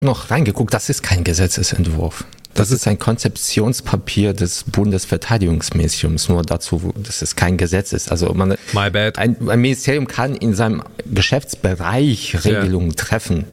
noch reingeguckt, das ist kein Gesetzesentwurf. Das ist ein Konzeptionspapier des Bundesverteidigungsministeriums, nur dazu, dass es kein Gesetz ist. Also ein Ministerium kann in seinem Geschäftsbereich Regelungen treffen.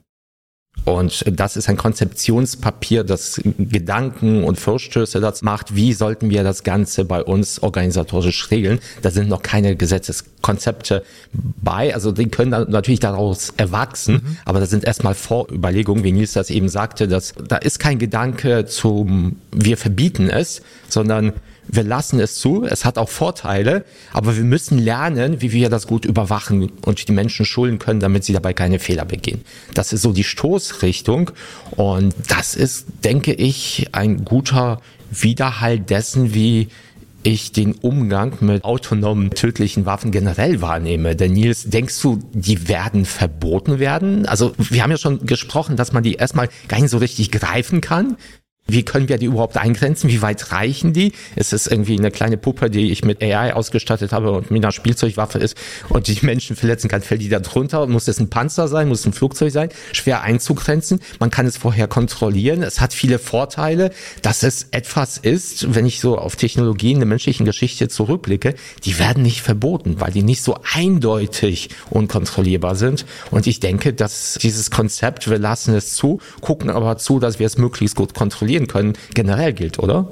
Und das ist ein Konzeptionspapier, das Gedanken und Vorstöße dazu macht, wie sollten wir das Ganze bei uns organisatorisch regeln. Da sind noch keine Gesetzeskonzepte bei, also die können dann natürlich daraus erwachsen, aber das sind erstmal Vorüberlegungen, wie Nils das eben sagte, dass da ist kein Gedanke zum, wir verbieten es, sondern wir lassen es zu, es hat auch Vorteile, aber wir müssen lernen, wie wir das gut überwachen und die Menschen schulen können, damit sie dabei keine Fehler begehen. Das ist so die Stoßrichtung und das ist, denke ich, ein guter Widerhall dessen, wie ich den Umgang mit autonomen tödlichen Waffen generell wahrnehme. Denn Nils, denkst du, die werden verboten werden? Also wir haben ja schon gesprochen, dass man die erstmal gar nicht so richtig greifen kann. Wie können wir die überhaupt eingrenzen? Wie weit reichen die? Ist es irgendwie eine kleine Puppe, die ich mit AI ausgestattet habe und mit einer Spielzeugwaffe ist und die Menschen verletzen kann? Fällt die da drunter? Muss es ein Panzer sein? Muss es ein Flugzeug sein? Schwer einzugrenzen. Man kann es vorher kontrollieren. Es hat viele Vorteile, dass es etwas ist, wenn ich so auf Technologien der menschlichen Geschichte zurückblicke, die werden nicht verboten, weil die nicht so eindeutig unkontrollierbar sind. Und ich denke, dass dieses Konzept, wir lassen es zu, gucken aber zu, dass wir es möglichst gut kontrollieren können, generell gilt, oder?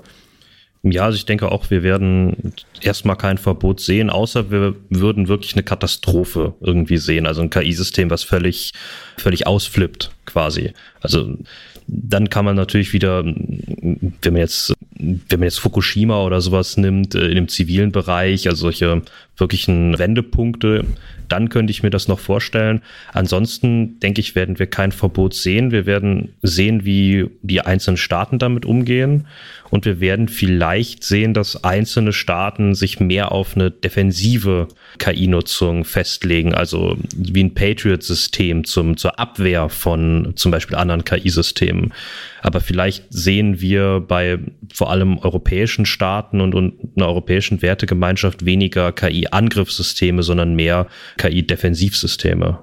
Ja, also ich denke auch, wir werden erstmal kein Verbot sehen, außer wir würden wirklich eine Katastrophe irgendwie sehen. Also ein KI-System, was völlig ausflippt quasi. Also dann kann man natürlich wieder, wenn man jetzt Fukushima oder sowas nimmt, in dem zivilen Bereich, also solche wirklichen Wendepunkte, dann könnte ich mir das noch vorstellen. Ansonsten, denke ich, werden wir kein Verbot sehen. Wir werden sehen, wie die einzelnen Staaten damit umgehen. Und wir werden vielleicht sehen, dass einzelne Staaten sich mehr auf eine defensive KI-Nutzung festlegen, also wie ein Patriot-System zur Abwehr von zum Beispiel anderen KI-Systemen. Aber vielleicht sehen wir bei vor allem europäischen Staaten und einer europäischen Wertegemeinschaft weniger KI-Angriffssysteme, sondern mehr KI-Defensivsysteme.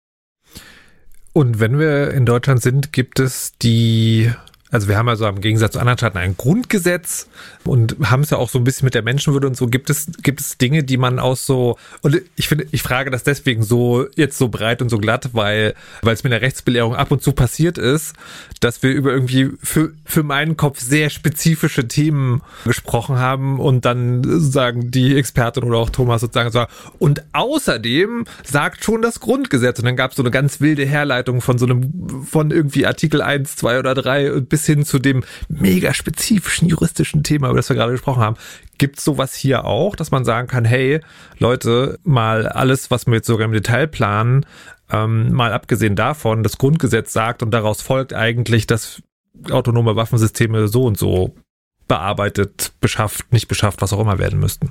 Und wenn wir in Deutschland sind, gibt es also wir haben also im Gegensatz zu anderen Staaten ein Grundgesetz und haben es ja auch so ein bisschen mit der Menschenwürde und so. Gibt es Dinge, die man auch so, und ich frage das deswegen so jetzt so breit und so glatt, weil es mit der Rechtsbelehrung ab und zu passiert ist, dass wir über irgendwie für meinen Kopf sehr spezifische Themen gesprochen haben und dann sagen die Expertin oder auch Thomas sozusagen so, und außerdem sagt schon das Grundgesetz, und dann gab es so eine ganz wilde Herleitung von irgendwie Artikel 1, 2 oder 3 bis hin zu dem mega spezifischen juristischen Thema, über das wir gerade gesprochen haben. Gibt es sowas hier auch, dass man sagen kann, hey, Leute, mal alles, was wir jetzt sogar im Detail planen, mal abgesehen davon, das Grundgesetz sagt und daraus folgt eigentlich, dass autonome Waffensysteme so und so bearbeitet, beschafft, nicht beschafft, was auch immer werden müssten?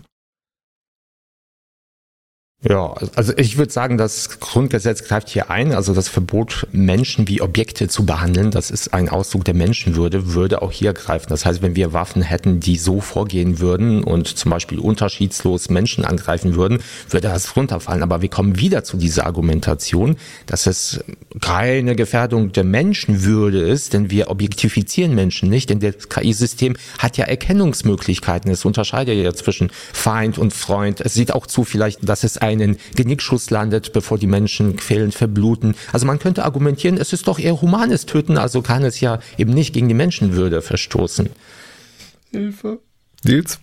Ja, also ich würde sagen, das Grundgesetz greift hier ein, also das Verbot, Menschen wie Objekte zu behandeln, das ist ein Ausdruck der Menschenwürde, würde auch hier greifen. Das heißt, wenn wir Waffen hätten, die so vorgehen würden und zum Beispiel unterschiedslos Menschen angreifen würden, würde das runterfallen. Aber wir kommen wieder zu dieser Argumentation, dass es keine Gefährdung der Menschenwürde ist, denn wir objektifizieren Menschen nicht, denn das KI-System hat ja Erkennungsmöglichkeiten. Es unterscheidet ja zwischen Feind und Freund. Es sieht auch zu vielleicht, dass es einen Genickschuss landet, bevor die Menschen quälend verbluten. Also man könnte argumentieren, es ist doch eher humanes Töten, also kann es ja eben nicht gegen die Menschenwürde verstoßen. Hilfe. Nils?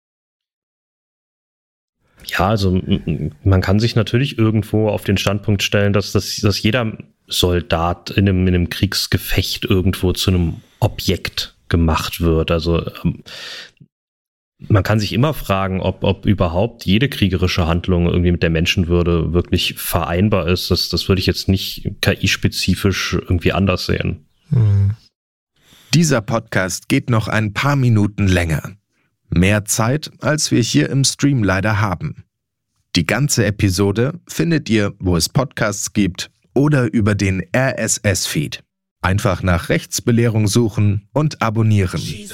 Ja, also man kann sich natürlich irgendwo auf den Standpunkt stellen, dass jeder Soldat in einem Kriegsgefecht irgendwo zu einem Objekt gemacht wird. Also man kann sich immer fragen, ob überhaupt jede kriegerische Handlung irgendwie mit der Menschenwürde wirklich vereinbar ist. Das würde ich jetzt nicht KI-spezifisch irgendwie anders sehen. Dieser Podcast geht noch ein paar Minuten länger. Mehr Zeit, als wir hier im Stream leider haben. Die ganze Episode findet ihr, wo es Podcasts gibt oder über den RSS-Feed. Einfach nach Rechtsbelehrung suchen und abonnieren.